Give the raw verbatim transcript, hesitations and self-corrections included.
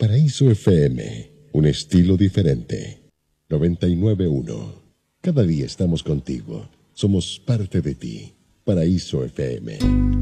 Paraíso F M, un estilo diferente. noventa y nueve punto uno. Cada día estamos contigo. Somos parte de ti. Paraíso F M.